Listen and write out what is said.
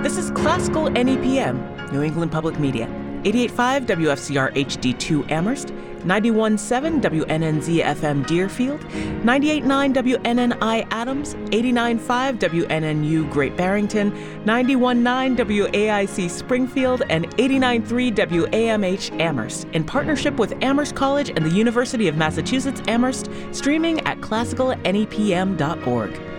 This is Classical NEPM, New England Public Media, 88.5 WFCR HD2 Amherst, 91.7 WNNZ FM Deerfield, 98.9 WNNI Adams, 89.5 WNNU Great Barrington, 91.9 WAIC Springfield, and 89.3 WAMH Amherst, in partnership with Amherst College and the University of Massachusetts Amherst, streaming at classicalnepm.org.